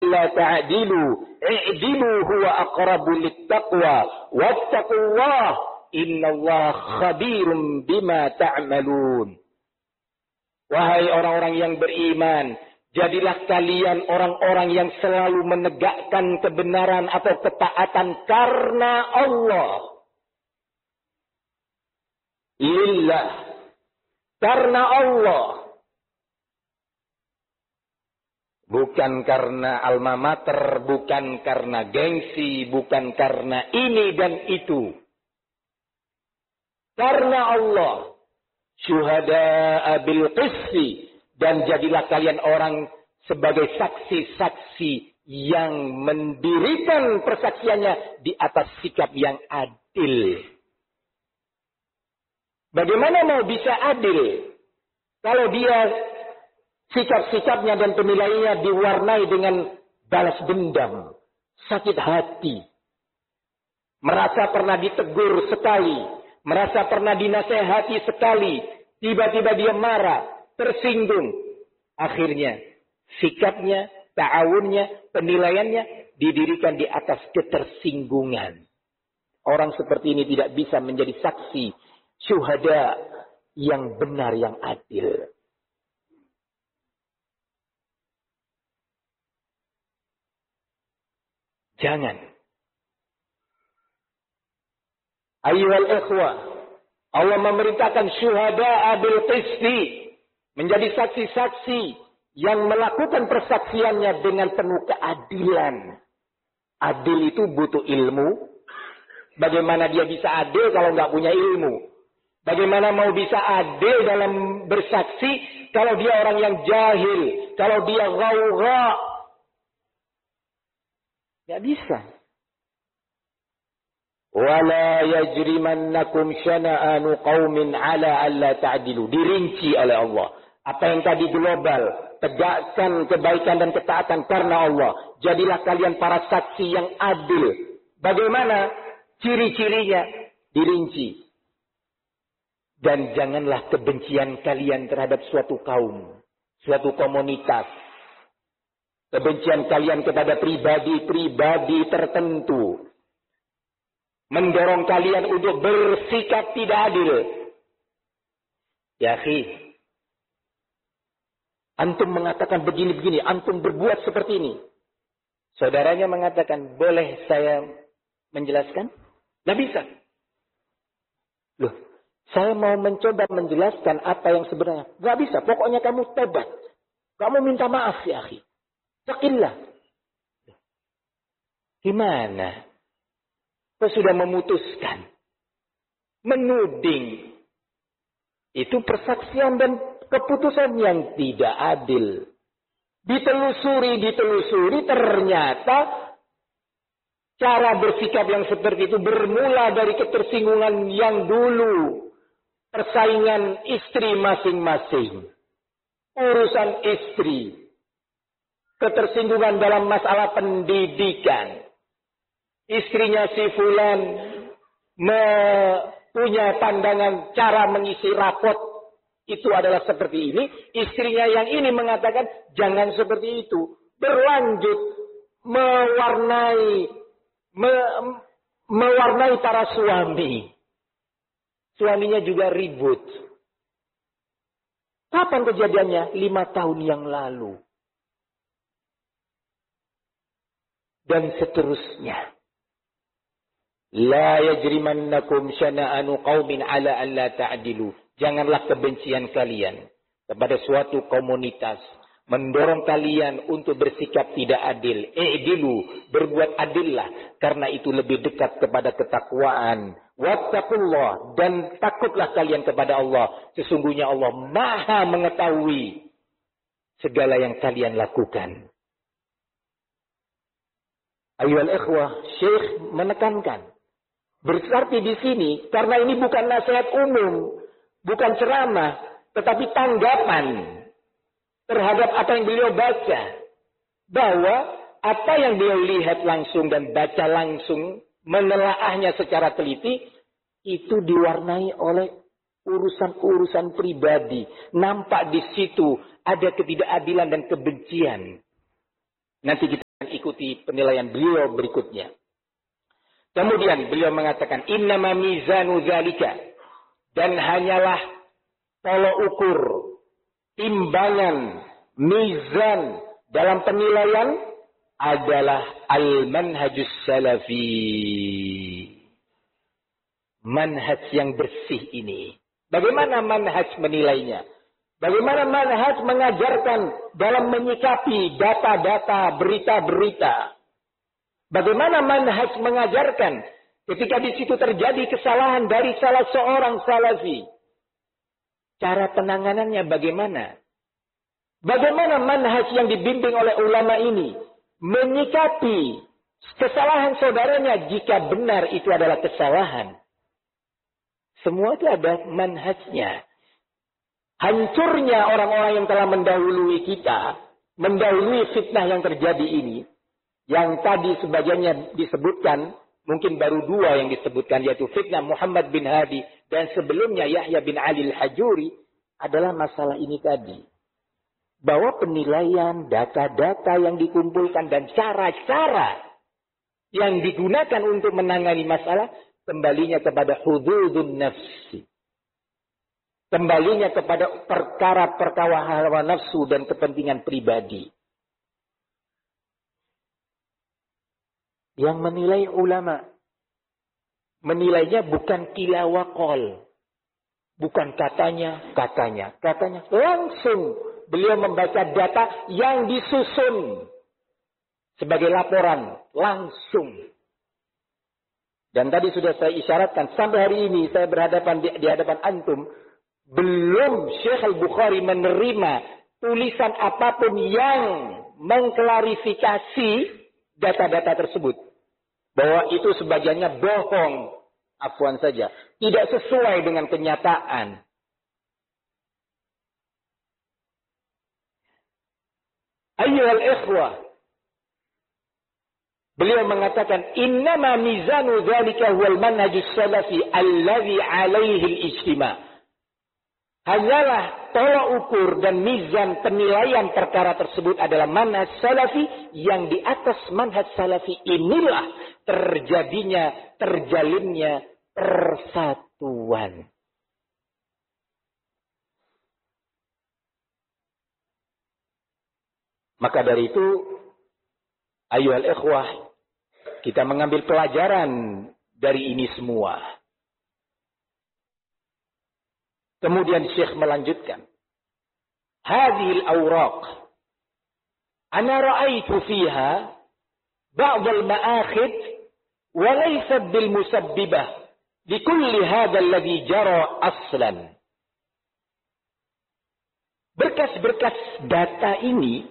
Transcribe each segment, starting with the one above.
la ta'dilu i'dilu huwa aqrabu littaqwa wattaqullah innallaha khabirum bima ta'malun. Wahai orang-orang yang beriman, jadilah kalian orang-orang yang selalu menegakkan kebenaran atau ketaatan karena Allah. Lillah, karena Allah. Bukan karena alma mater, bukan karena gengsi, bukan karena ini dan itu. Karena Allah. Syuhada'a bil qisti. Dan jadilah kalian orang sebagai saksi-saksi yang mendirikan persaksiannya di atas sikap yang adil. Bagaimana mau bisa adil kalau dia sikap-sikapnya dan penilaiannya diwarnai dengan balas dendam, sakit hati, merasa pernah ditegur sekali, merasa pernah dinasehati sekali, tiba-tiba dia marah, tersinggung. Akhirnya sikapnya, ta'awunnya, penilaiannya didirikan di atas ketersinggungan. Orang seperti ini tidak bisa menjadi saksi syuhada yang benar, yang adil. Jangan. Ayyuhal ikhwah, Allah memerintahkan syuhada'a bil qisti, menjadi saksi-saksi yang melakukan persaksiannya dengan penuh keadilan. Adil itu butuh ilmu. Bagaimana dia bisa adil kalau nggak punya ilmu? Bagaimana mau bisa adil dalam bersaksi kalau dia orang yang jahil, kalau dia ghaugha? Nggak bisa. Wala yajrimannakum syana'anu qaumin ala alla ta'dilu. Dirinci oleh Allah. Apa yang tadi global, tegakkan kebaikan dan ketaatan karena Allah. Jadilah kalian para saksi yang adil. Bagaimana ciri-cirinya? Dirinci. Dan janganlah kebencian kalian terhadap suatu kaum, suatu komunitas. Kebencian kalian kepada pribadi-pribadi tertentu mendorong kalian untuk bersikap tidak adil. Ya akhi, antum mengatakan begini-begini, antum berbuat seperti ini. Saudaranya mengatakan, boleh saya menjelaskan? Tidak bisa. Loh, saya mau mencoba menjelaskan apa yang sebenarnya. Tidak bisa, pokoknya kamu tobat. Kamu minta maaf ya akhi. Takillah. Gimana? Kau sudah memutuskan. Menuding. Itu persaksian dan keputusan yang tidak adil. Ditelusuri, ternyata cara bersikap yang seperti itu bermula dari ketersinggungan yang dulu. Persaingan istri masing-masing. Urusan istri. Ketersinggungan dalam masalah pendidikan. Istrinya si fulan punya pandangan cara mengisi rapot itu adalah seperti ini. Istrinya yang ini mengatakan jangan seperti itu. Berlanjut mewarnai para suami. Suaminya juga ribut. Kapan kejadiannya? 5 tahun yang lalu. Dan seterusnya. La yajrimannakum syana'anu qaumin ala an la ta'dilu. Janganlah kebencian kalian kepada suatu komunitas mendorong kalian untuk bersikap tidak adil. I'dilu, berbuat adillah karena itu lebih dekat kepada ketakwaan. Wattaqullah, dan takutlah kalian kepada Allah. Sesungguhnya Allah Maha mengetahui segala yang kalian lakukan. Ayyuhal ikhwah, Syekh menekankan. Berarti di sini, karena ini bukan nasihat umum, bukan ceramah, tetapi tanggapan terhadap apa yang beliau baca. Bahwa apa yang beliau lihat langsung dan baca langsung, menelaahnya secara teliti, itu diwarnai oleh urusan-urusan pribadi. Nampak di situ ada ketidakadilan dan kebencian. Nanti kita mengikuti penilaian beliau berikutnya. Kemudian beliau mengatakan, innama mizanu dzalika, dan hanyalah tolok ukur, timbangan, mizan dalam penilaian adalah al-manhajus salafi. Manhaj yang bersih ini. Bagaimana manhaj menilainya? Bagaimana manhaj mengajarkan dalam menyikapi data-data, berita-berita? Bagaimana manhaj mengajarkan ketika di situ terjadi kesalahan dari salah seorang salafi? Cara penanganannya bagaimana? Bagaimana manhaj yang dibimbing oleh ulama ini menyikapi kesalahan saudaranya jika benar itu adalah kesalahan? Semua itu ada manhajnya. Hancurnya orang-orang yang telah mendahului kita, mendahului fitnah yang terjadi ini, yang tadi sebagiannya disebutkan, mungkin baru 2 yang disebutkan, yaitu fitnah Muhammad bin Hadi dan sebelumnya Yahya bin Ali al-Hajuri, adalah masalah ini tadi. Bahwa penilaian data-data yang dikumpulkan dan cara-cara yang digunakan untuk menangani masalah, kembalinya kepada hududun nafsi. Kembalinya kepada perkara-perkara hawa nafsu dan kepentingan pribadi. Yang menilai ulama, menilainya bukan kilawakol. Bukan katanya. Langsung beliau membaca data yang disusun sebagai laporan. Langsung. Dan tadi sudah saya isyaratkan, sampai hari ini saya berhadapan di hadapan antum, belum Syekh Al-Bukhari menerima tulisan apapun yang mengklarifikasi data-data tersebut. Bahwa itu sebagiannya bohong. Afwan saja. Tidak sesuai dengan kenyataan. Ayyuhal ikhwah. Beliau mengatakan, innama mizanu dzalika huwal manhajus salafi alladhi alaihi al-ijtima'. Hanyalah tolak ukur dan mizan penilaian perkara tersebut adalah manhaj salafi, yang di atas manhaj salafi inilah terjalinnya persatuan. Maka dari itu, ayyuhal ikhwah, kita mengambil pelajaran dari ini semua. Kemudian Syekh melanjutkan. Hadhil awraq. Ana ra'aitu fiha ba'd al-ma'akhid wa laysa bil musabbibah li kulli hadha alladhi jara aslan. Berkas-berkas data ini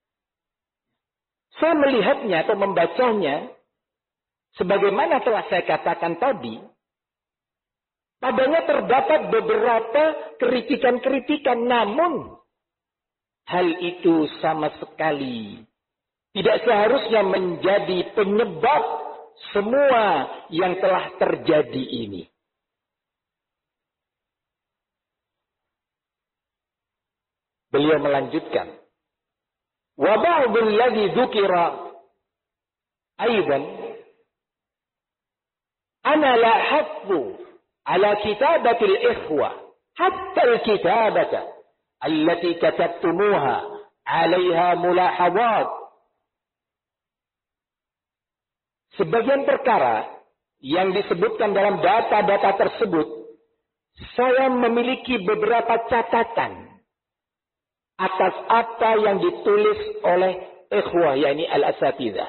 saya melihatnya atau membacanya sebagaimana telah saya katakan tadi. Padanya terdapat beberapa kritikan-kritikan, namun hal itu sama sekali tidak seharusnya menjadi penyebab semua yang telah terjadi ini. Beliau melanjutkan, wa ba'dul ladzi dzukira aidan ana la haqqu على كتابة الإخوة حتى الكتابة التي كتبتموها عليها ملاحظات. Sebagian perkara yang disebutkan dalam data-data tersebut, saya memiliki beberapa catatan atas apa yang ditulis oleh ikhwah, yakni al-asatidzah.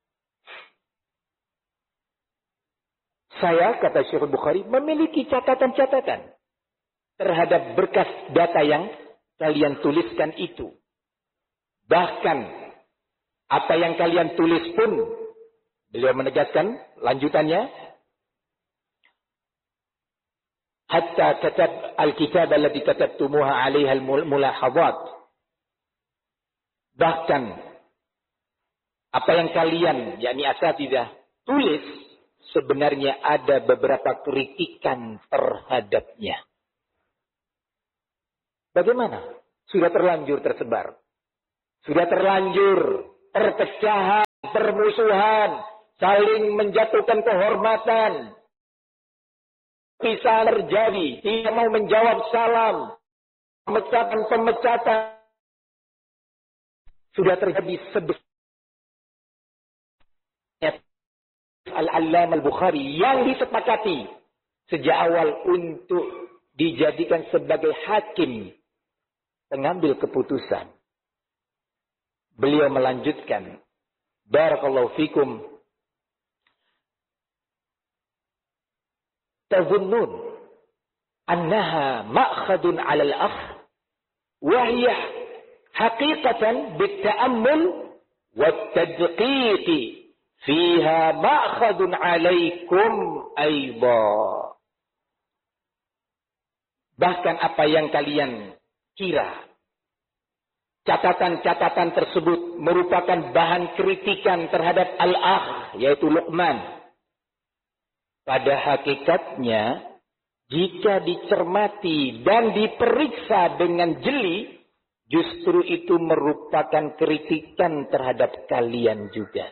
Saya, kata Syekh Bukhari, memiliki catatan-catatan terhadap berkas data yang kalian tuliskan itu. Bahkan, apa yang kalian tulis pun, beliau menegaskan lanjutannya, hatta katab al-kitab allati katabtumuha 'alaiha al-mulahadhat. Bahkan, apa yang kalian, yakni asatidzah, tulis, sebenarnya ada beberapa kritikan terhadapnya. Bagaimana? Sudah terlanjur tersebar. Sudah terlanjur terpecah permusuhan, saling menjatuhkan kehormatan. Bisa terjadi, tidak mau menjawab salam, pemecatan sudah terjadi sebesar Al-Allamah Al-Bukhari yang disepakati sejak awal untuk dijadikan sebagai hakim pengambil keputusan. Beliau melanjutkan, barakallahu fikum, tazunnun annaha ma'khadun 'ala al-akh wa hiya haqiqatan bit-ta'ammul wat-tadqiq fiha ma'khadun 'alaikum aidan. Bahkan apa yang kalian kira, catatan-catatan tersebut merupakan bahan kritikan terhadap al-akh, yaitu Luqman. Pada hakikatnya, jika dicermati dan diperiksa dengan jeli, justru itu merupakan kritikan terhadap kalian juga.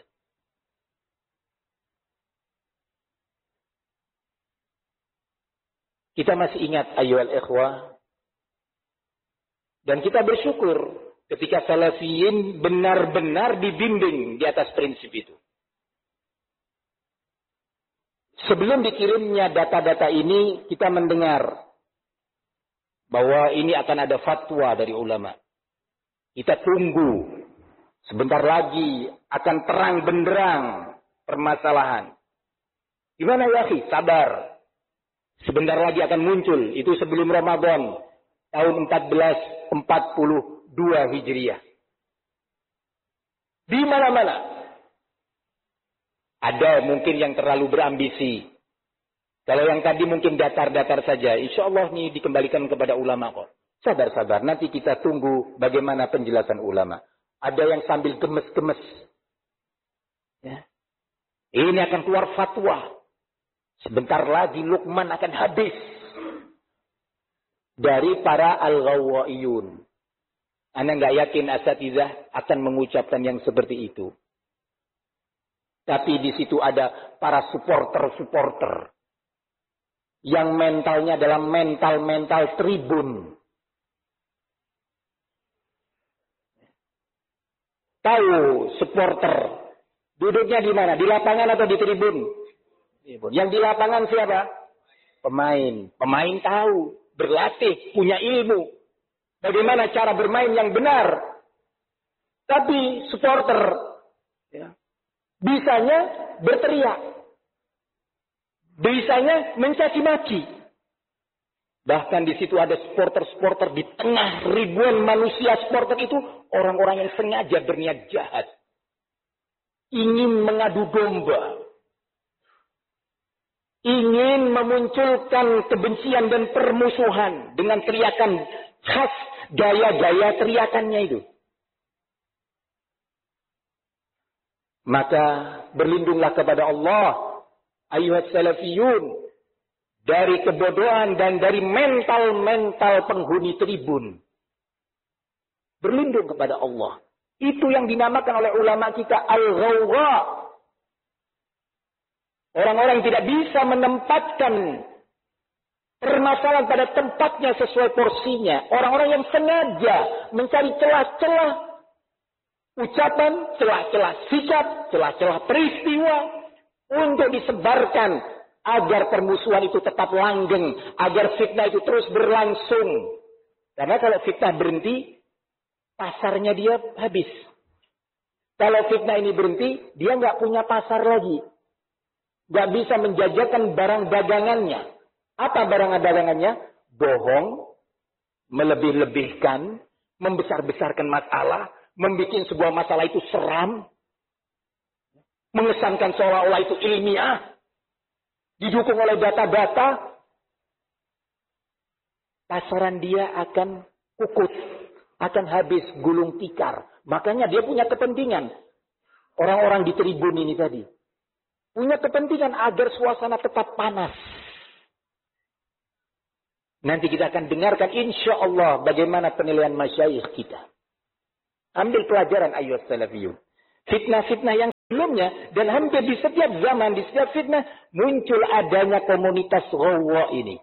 Kita masih ingat ayyuhal ikhwah, dan kita bersyukur ketika salafiyin benar-benar dibimbing di atas prinsip itu. Sebelum dikirimnya data-data ini, kita mendengar bahwa ini akan ada fatwa dari ulama. Kita tunggu, sebentar lagi akan terang benderang permasalahan. Gimana ya akhi? Sabar. Sebentar lagi akan muncul. Itu sebelum Ramadan tahun 1442 Hijriah. Di mana-mana. Ada mungkin yang terlalu berambisi. Kalau yang tadi mungkin datar-datar saja. Insya Allah ini dikembalikan kepada ulama kok. Sabar-sabar. Nanti kita tunggu bagaimana penjelasan ulama. Ada yang sambil gemes-gemes. Ya. Ini akan keluar fatwa. Sebentar lagi Luqman akan habis. Dari para al-ghawwaiyun. Anda nggak yakin asatidzah akan mengucapkan yang seperti itu. Tapi di situ ada para supporter-supporter. Yang mentalnya adalah mental-mental tribun. Tahu supporter. Duduknya di mana? Di lapangan atau di tribun? Yang di lapangan siapa? Pemain. Pemain tahu. Berlatih. Punya ilmu. Bagaimana cara bermain yang benar. Tapi supporter. Ya, bisanya berteriak. Bisanya mencaci maki. Bahkan di situ ada supporter-supporter di tengah ribuan manusia supporter itu. Orang-orang yang sengaja berniat jahat. Ingin mengadu domba. Ingin memunculkan kebencian dan permusuhan dengan teriakan khas gaya-gaya teriakannya itu. Maka berlindunglah kepada Allah, ayyuhas salafiyun, dari kebodohan dan dari mental-mental penghuni tribun. Berlindung kepada Allah. Itu yang dinamakan oleh ulama kita al-ghawwa. Orang-orang yang tidak bisa menempatkan permasalahan pada tempatnya sesuai porsinya. Orang-orang yang sengaja mencari celah-celah ucapan, celah-celah sikap, celah-celah peristiwa untuk disebarkan agar permusuhan itu tetap langgeng, agar fitnah itu terus berlangsung. Karena kalau fitnah berhenti, pasarnya dia habis. Kalau fitnah ini berhenti, dia nggak punya pasar lagi. Gak bisa menjajakan barang dagangannya. Apa barang dagangannya? Bohong, melebih-lebihkan, membesar-besarkan masalah, membuat sebuah masalah itu seram, mengesankan seolah-olah itu ilmiah, didukung oleh data-data. Pasaran dia akan kukut, akan habis gulung tikar. Makanya dia punya kepentingan. Orang-orang di tribun ini tadi punya kepentingan agar suasana tetap panas. Nanti kita akan dengarkan insya Allah bagaimana penilaian masyayikh kita. Ambil pelajaran ayyuhas salafiyun. Fitnah-fitnah yang sebelumnya, dan hampir di setiap zaman, di setiap fitnah, muncul adanya komunitas Ghawa ini.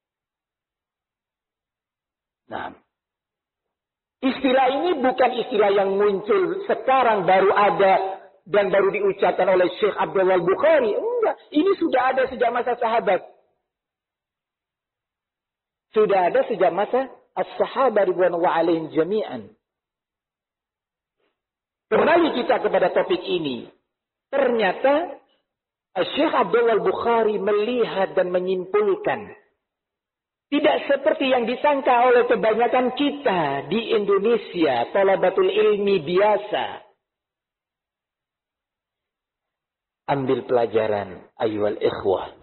Nah, istilah ini bukan istilah yang muncul sekarang baru ada dan baru diucapkan oleh Syekh Abdullah Bukhari. Enggak, ini sudah ada sejak masa sahabat. Sudah ada sejak masa as-sahabat ridwanullah alaihim jami'an. Kembali kita kepada topik ini. Ternyata Syekh Abdullah Bukhari melihat dan menyimpulkan. Tidak seperti yang disangka oleh kebanyakan kita di Indonesia. Thalabatul ilmi biasa. Ambil pelajaran ayuhal ikhwah.